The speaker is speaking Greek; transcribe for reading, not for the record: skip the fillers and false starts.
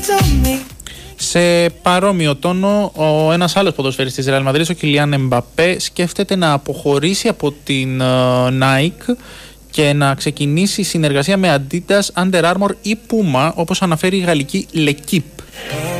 Σε παρόμοιο τόνο, ένας άλλος ποδοσφαιριστής της Real Madrid, ο Kylian Mbappé, σκέφτεται να αποχωρήσει από την Nike και να ξεκινήσει συνεργασία με Adidas, Under Armour ή Puma, όπως αναφέρει η γαλλική L'Equipe.